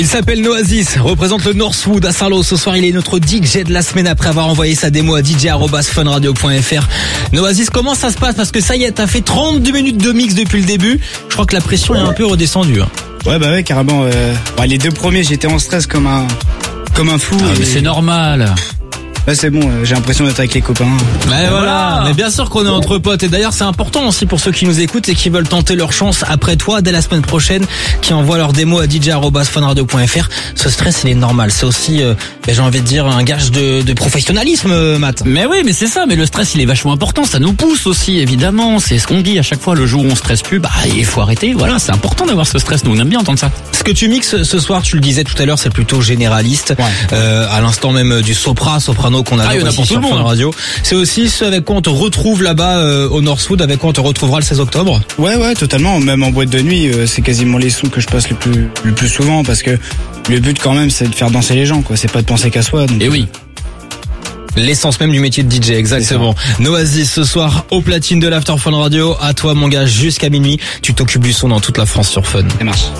Il s'appelle Noasis, représente le Northwood à Saint-Lô. Ce soir, il est notre DJ de la semaine après avoir envoyé sa démo à dj@funradio.fr. Noasis, comment ça se passe? Parce que ça y est, t'as fait 32 minutes de mix depuis le début. Je crois que la pression est un peu redescendue. Ouais, carrément. Les deux premiers, j'étais en stress comme un fou. Mais c'est normal. Là c'est bon, j'ai l'impression d'être avec les copains. Mais voilà, mais bien sûr qu'on est entre potes. Et d'ailleurs c'est important aussi pour ceux qui nous écoutent et qui veulent tenter leur chance après toi dès la semaine prochaine, qui envoient leur démo à dj@funradio.fr. Ce stress il est normal, c'est aussi j'ai envie de dire un gage de professionnalisme, Matt. Mais oui, mais c'est ça, mais le stress il est vachement important, ça nous pousse aussi évidemment, c'est ce qu'on dit à chaque fois, le jour où on stresse plus, il faut arrêter, voilà, c'est important d'avoir ce stress, nous on aime bien entendre ça. Ce que tu mixes ce soir, tu le disais tout à l'heure, c'est plutôt généraliste. Ouais. À l'instant même du soprano qu'on a aussi sur Fun Radio. C'est aussi ce avec quoi on te retrouve là-bas au Northwood, avec quoi on te retrouvera le 16 octobre. Ouais, totalement. Même en boîte de nuit, c'est quasiment les sons que je passe le plus souvent, parce que le but quand même, c'est de faire danser les gens, quoi. C'est pas de penser qu'à soi. Donc... Et oui. L'essence même du métier de DJ, exactement. Noasis ce soir au platine de l'After Fun Radio. À toi mon gars, jusqu'à minuit. Tu t'occupes du son dans toute la France sur Fun. Ça marche.